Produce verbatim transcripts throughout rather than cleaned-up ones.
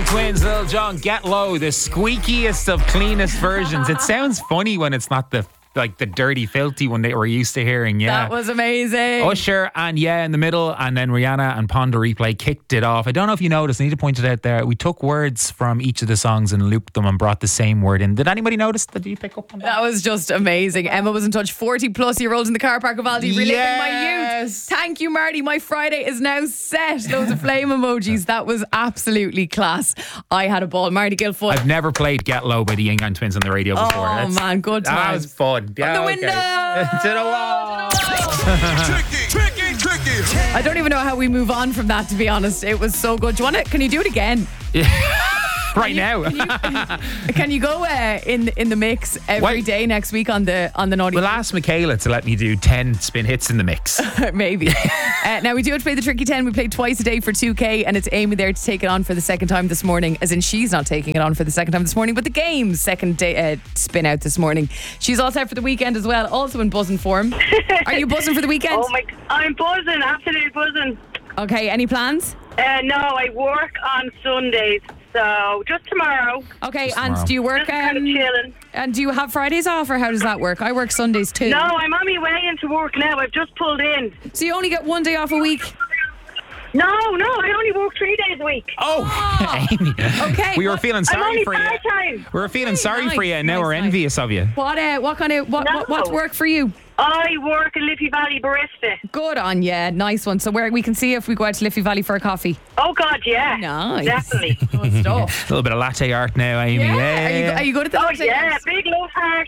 Young Twins, Lil Jon, Get Low, the squeakiest of cleanest versions. It sounds funny when it's not the like the dirty, filthy one that we're used to hearing. Yeah, That was amazing. Usher and Yeah in the middle, and then Rihanna and Ponder Replay kicked it off. I don't know if you noticed, I need to point it out there. We took words from each of the songs and looped them and brought the same word in. Did anybody notice? Did you pick up on that? That was just amazing. Emma was in touch. forty plus year olds in the car park of Aldi reliving my youth. Yes. Thank you, Marty. My Friday is now set. Loads of flame emojis. That was absolutely class. I had a ball. Marty Gilfoot. I've never played Get Low by the Young Gang Twins on the radio before. Oh, That's- man, good That times. was fun. Yeah, the okay. window. To the wall. Tricky, tricky, tricky. I don't even know how we move on from that, to be honest. It was so good. Do you want it? Can you do it again? Right now. Can you, can you go uh, in in the mix every What? day next week on the on the naughty? We'll ask Michaela to let me do ten spin hits in the mix. Maybe. uh, now, we do have to play the Tricky ten. We played twice a day for two K, and it's Amy there to take it on for the second time this morning. As in, she's not taking it on for the second time this morning, but the game's second day, uh, spin out this morning. She's all set for the weekend as well, also in buzzing form. Are you buzzing for the weekend? Oh my! I'm buzzing, absolutely buzzing. Okay, any plans? Uh, no, I work on Sundays, so just tomorrow. Okay, Just and tomorrow. do you work? Just kind of Um, chilling. and do you have Fridays off, or how does that work? I work Sundays too. No, I'm on my way into work now. I've just pulled in. So you only get one day off a week? No, no, I only work three days a week. Oh, Amy. Okay, We were what- feeling I'm sorry only for you. part-time. We were feeling Okay, sorry for nice, you, and now nice, we're nice. envious of you. What? Uh, what kind of what? No. what what's work for you? I work at Liffey Valley Barista. Good on you, nice one. So where we can see if we go out to Liffey Valley for a coffee. Oh, God, yeah. Nice. Definitely. Good stuff. A little bit of latte art now, Amy. Yeah. Yeah. Are you, are you good at that? Oh, yeah, big love heart.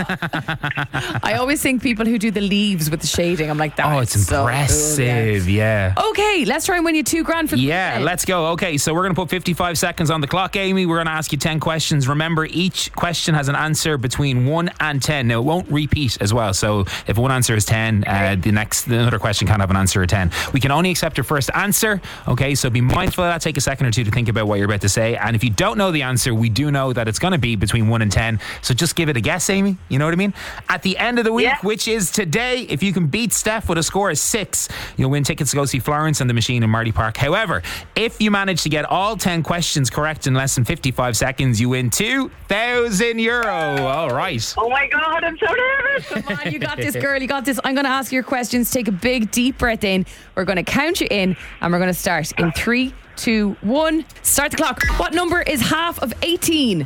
I always think people who do the leaves with the shading, I'm like, that Oh, is it's so impressive. cool, yeah. yeah. Okay, let's try and win you two grand for the Yeah, weekend. let's go. Okay, so we're going to put fifty-five seconds on the clock, Amy. We're going to ask you ten questions. Remember, each question has an answer between one and ten. Now, it won't repeat as well. So if one answer is ten, uh, the next the another question can't have an answer of ten. We can only accept your first answer. Okay, so be mindful of that. Take a second or two to think about what you're about to say. And if you don't know the answer, we do know that it's going to be between one and ten. So just give it a guess, Amy. You know what I mean? At the end of the week, Yeah. which is today, if you can beat Steph with a score of six, you'll win tickets to go see Florence and the Machine in Marty Park. However, if you manage to get all ten questions correct in less than fifty-five seconds, you win two thousand euro. All right. Oh, my God, I'm so nervous. Come on, you got this, girl. You got this. I'm going to ask your questions. Take a big, deep breath in. We're going to count you in, and we're going to start in three, two, one. Start the clock. What number is half of eighteen?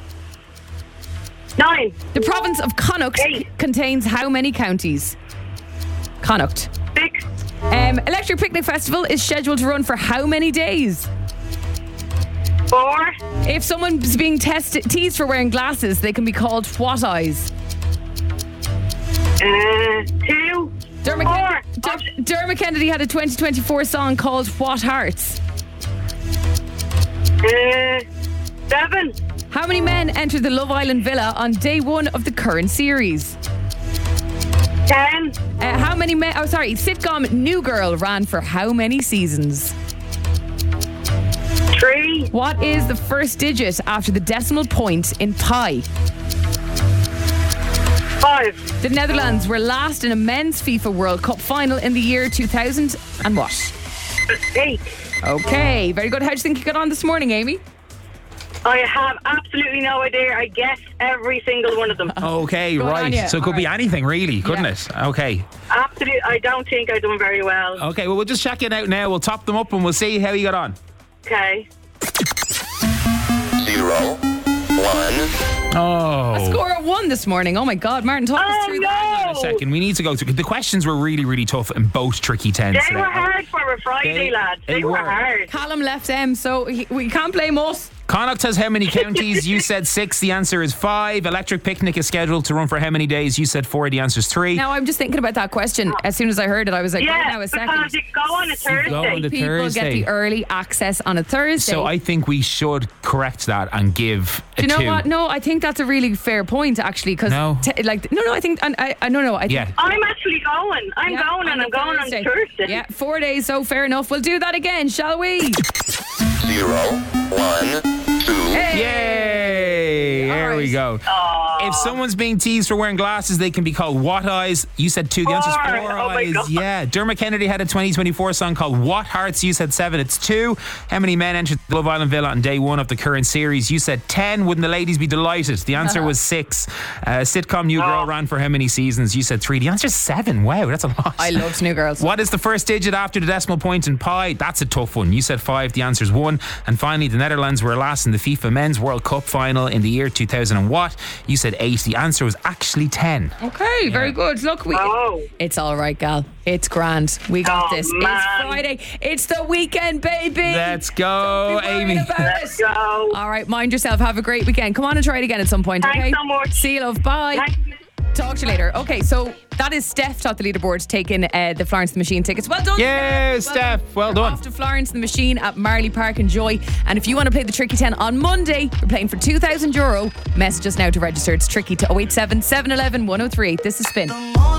Nine. The province of Connacht Eight. contains how many counties? Connacht. Six. Um, Electric Picnic Festival is scheduled to run for how many days? Four. If someone's being tested, teased for wearing glasses, they can be called what eyes? Uh, two. Dermot, Four. Ken- Der- Dermot Kennedy had a twenty twenty-four song called What Hearts? Uh, seven. How many men entered the Love Island villa on day one of the current series? Ten. Uh, how many men? Oh, sorry. Sitcom New Girl ran for how many seasons? Three. What is the first digit after the decimal point in pi? Five. The Netherlands were last in a men's FIFA World Cup final in the year two thousand and what? Eight. Okay, very good. How do you think you got on this morning, Amy? I have absolutely no idea. I guess every single one of them. Okay, Good on right. you. So it could All be right. anything, really, couldn't Yeah. it? Okay. Absolutely. I don't think I've done very well. Okay, well, we'll just check it out now. We'll top them up and we'll see how you got on. Okay. Zero, one. Oh. Score at one this morning. Oh my God, Martin, talk us Oh, through that. no. A second. We need to go through. The questions were really, really tough and both tricky tens. They today. were hard for a Friday, They- lads. They, they were were. hard. Callum left them, so he, we can't blame us. Connacht has how many counties? You said six. The answer is five. Electric Picnic is scheduled to run for how many days? You said four. The answer is three. Now, I'm just thinking about that question. As soon as I heard it, I was like, wait Yeah, now a second. because you go on a Thursday. go on the People Thursday. get the early access on a Thursday. So I think we should correct that and give a Do you know two. what? No, I think that's a really fair point, actually. Because No. like, no, no, I think, and I, I, no, no, I think. Yeah. I'm actually going. I'm Yeah, going and on I'm the going Thursday. on Thursday. Yeah, four days, so fair enough. We'll do that again, shall we? Zero, one, two. Hey! Yay! There All we right. go. Aw. If someone's being teased for wearing glasses, they can be called what eyes. You said two. The answer's Four. four Oh my eyes. God. Yeah. Dermot Kennedy had a twenty twenty-four song called What Hearts. You said seven. It's two. How many men entered Love Island Villa on day one of the current series? You said ten. Wouldn't the ladies be delighted? The answer was six. Uh, sitcom New Girl Oh. ran for how many seasons? You said three. The answer's seven. Wow, that's a lot. I loved New Girls. What is the first digit after the decimal point in pi? That's a tough one. You said five. The answer's one. And finally, the Netherlands were last in the FIFA Men's World Cup final in the year two thousand. And what? You said eight. The answer was actually ten. Okay, very good. Look, we. Oh. It's all right, gal. It's grand. We got Oh, this. man. It's Friday. It's the weekend, baby. Let's go, Don't be worried Amy. about Let's it. go. All right, mind yourself. Have a great weekend. Come on and try it again at some point, Thanks okay? so much. See you, love. Bye. Thank you. Talk to you later. Okay, so that is Steph top the leaderboard taking uh, the Florence and the Machine tickets. Well done, Yeah, Steph. Steph. Well You're done. Off to Florence and the Machine at Marley Park. Enjoy. And if you want to play the Tricky ten on Monday, we're playing for two thousand euro. Message us now to register. It's tricky to oh eight seven, seven one one, one oh three eight. This is Spin.